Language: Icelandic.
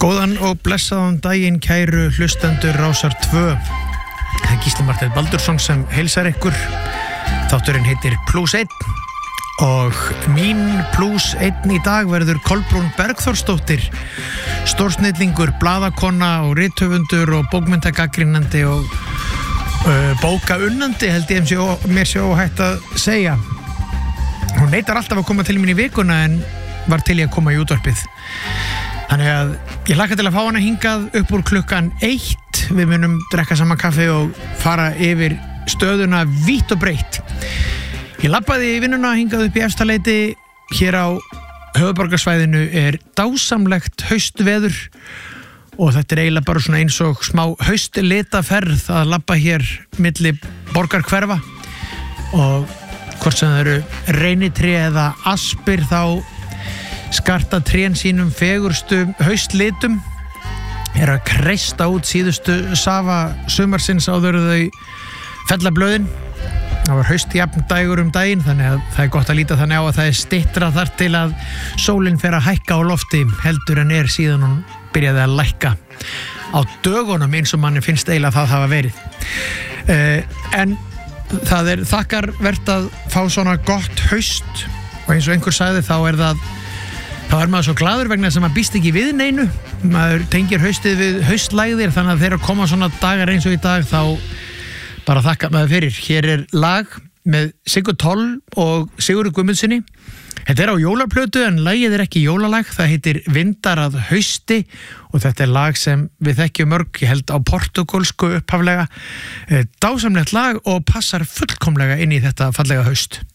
Góðan og blessaðan daginn kæru hlustendur Rásar 2. Það er Gísli Marteinn Baldursson sem heilsar ykkur. Þátturinn heitir Plus 1 og mín Plus 1 í dag verður Kolbrún Bergþórsdóttir, stórsnillingur, blaðakona og rithöfundur og bókmenntagagnrýnandi og bókaunnandi held ég mér sé óhætt að segja. Hún neitar alltaf að koma til mín í vikuna en var til í að koma í útvarpið. Þannig að ég hlakka til að fá hana hingað upp úr klukkan 1. Við munum drekka saman kaffi og fara yfir stöðuna vítt og breitt. Ég labbaði í vinnuna hingað upp í Efstaleiti. Hér á höfuðborgarsvæðinu er dásamlegt haustveður og þetta er eiginlega bara svona eins og smá haustlitaferð að labba hér milli borgarhverfa og hvort sem það eru reynitré eða aspir þá skarta trén sínum fegurstu haustlitum að kreista út síðustu safa sumarsins áður þau fella blöðin. Það var haustjafn dægur daginn þannig að það er gott að líta þannig á að það er styttra þar til að sólin fer að hækka á lofti heldur en er síðan hún byrjaði að lækka á dögunum eins og manni finnst eiginlega það hafa verið. En það er þakkarvert að fá svona gott haust og eins og einhver sagði þá er maður svo glaður vegna sem maður býst ekki við neinu. Maður tengir haustið við haustlægðir þannig að þegar koma svona dagar eins og í dag þá bara þakka maður fyrir. Hér er lag með Sigurð Toll og Sigurði Guðmundsssyni. Þetta er á jólaplötu en lagið er ekki jólalag. Það heitir Vindar að hausti og þetta er lag sem við þekkjum mörg, ég held á portúgölsku upphaflega. Dásamlegt lag og passar fullkomlega inn í þetta fallega haust.